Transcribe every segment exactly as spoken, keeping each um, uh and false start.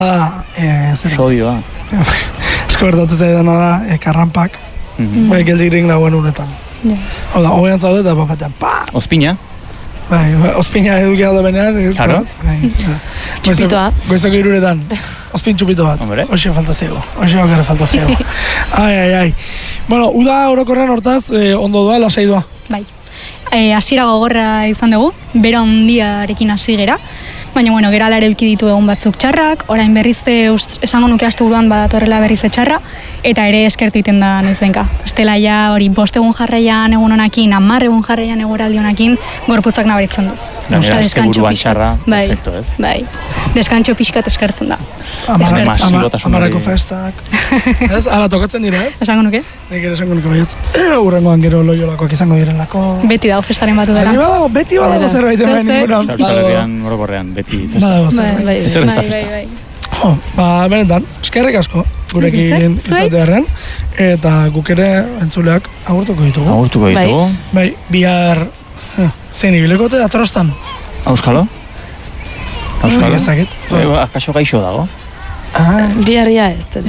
Ah, eh, zera. Sodioa. Esko gertatu zaidana da, eh, karranpak, Mhm. bai, geldirik nagoen unetan. Hau da, hogean zaude eta bapatean, pa! Ospina? Bai, ospina eduki aldo benean. Claro. Bai, zera. Txupitoa. Goizoko iruretan, ospin txupito bat. Hombre. Hoxe falta zego, hoxe bakara falta zego. Ai, ai, ai. Bueno, uda orokorrean hortaz, eh, ondo doa, lasai doa. Bai. E, hasiera gogorra izan dugu, bera handiarekin hasi gera. Baina, bueno, gerala ere eduki ditu egun batzuk txarrak, orain berrizte ust, esango nuke aste buruan badatorrela berrize txarra, eta ere eskertu iten da noizbenka. Estela ja hori bost egun jarraian egun honakin, hamar egun jarraian eguraldi honakin, gorputzak nabaritzen du. Gainera, Ostra, azte deskantxo buruan pixkat. txarra, Bai, perfecto, ez? bai. Deskantxo pixkat eskertzen da. Amara- Masibotasun ama- hori. Amarako festak. Ez? Ala tokatzen dira, ez? Esango nuke? Nik ere esango nuke baietz. Urrengoan gero loiolakoak izango direlako. Beti dago festaren batu Baina dela. badago, beti badago Bai, zerbait zer, hemen zer. inguruan. Euskal Herrian, orokorrean, beti festa. Badago Bai, zerbait. bai, Ez zer bai, da bai, festa. bai. Jo, ba, benetan, eskerrik asko gurekin Zer, zuei? izatearren, eta guk ere entzuleak agurtuko ditugu. Agurtuko ditugu. Bai, bihar zein ibilekote atrostan. Auskalo? Auskalo? Ez dakit. Bai, ba, akaso gaixo dago. Ah, Biharria ez. dut.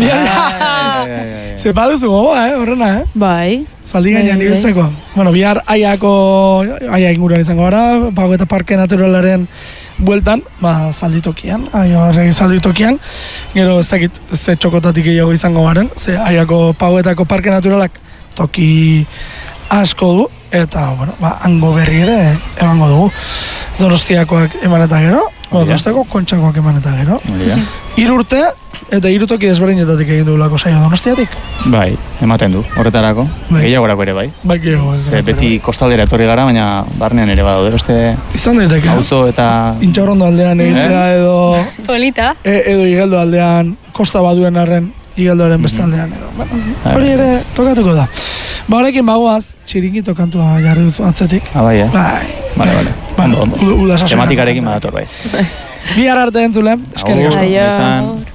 ze baduzu gogoa, eh, horrena, eh? Bai. Zaldi gainean Bai, bai. ibiltzeko. Bueno, bihar aiako, aia inguruan izango gara, Pago eta Parke Naturalaren bueltan, ba, zalditokian, aia horregi zalditokian, gero ez dakit ze txokotatik gehiago izango garen, ze aiako Pagoetako Parke Naturalak toki asko du, eta, bueno, ba, hango berri ere emango dugu. Donostiakoak eman eta gero, bueno, Donostiako kontxakoak eman eta gero. Hori da. Hiru urte, eta hiru toki desberdinetatik egin dugulako saio Donostiatik. Bai, ematen du, horretarako. Bai. Gehiagorako ere bai. Bai, gehiago. Ze beti kostaldera etorri gara, baina barnean ere badaude beste Izan daiteke. auzo eta... Intxaurrondo aldean egitea edo Polita. e, edo igeldo aldean, kosta baduen arren igeldoaren bestaldean edo. Bueno, hori ere tokatuko da. Ba, horrekin bagoaz, txiringito kantua jarri duzu atzetik. Ah, bai, eh? Bai. Vale, vale. Bueno, Ondo, ondo. uda- uda sasoinak Tematikarekin kantarekin. badator bai. Bihar arte entzule, eskerrik asko. Agur, Aio. izan.